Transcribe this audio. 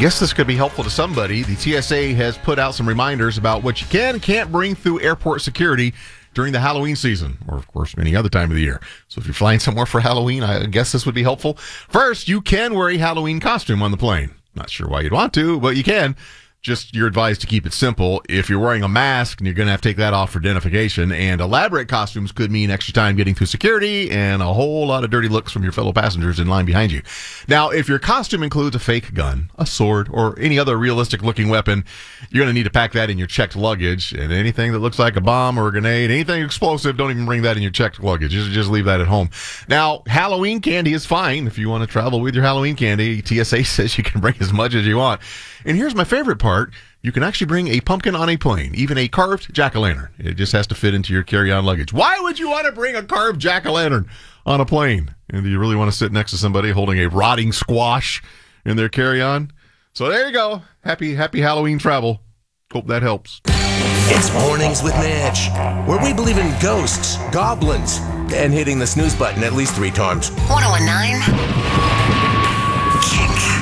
guess this could be helpful to somebody. The TSA has put out some reminders about what you can and can't bring through airport security during the Halloween season, or of course any other time of the year. So if you're flying somewhere for Halloween, I guess this would be helpful. First, you can wear a Halloween costume on the plane. Not sure why you'd want to, but you can. Just you're advised to keep it simple. If you're wearing a mask, you're going to have to take that off for identification. And elaborate costumes could mean extra time getting through security and a whole lot of dirty looks from your fellow passengers in line behind you. Now, if your costume includes a fake gun, a sword, or any other realistic-looking weapon, you're going to need to pack that in your checked luggage. And anything that looks like a bomb or a grenade, anything explosive, don't even bring that in your checked luggage. Just leave that at home. Now, Halloween candy is fine if you want to travel with your Halloween candy. TSA says you can bring as much as you want. And here's my favorite part. You can actually bring a pumpkin on a plane, even a carved jack-o'-lantern. It just has to fit into your carry-on luggage. Why would you want to bring a carved jack-o'-lantern on a plane? And do you really want to sit next to somebody holding a rotting squash in their carry-on? So there you go. Happy Halloween travel. Hope that helps. It's Mornings with Mitch, where we believe in ghosts, goblins, and hitting the snooze button at least 3 times. 101.9 Kink.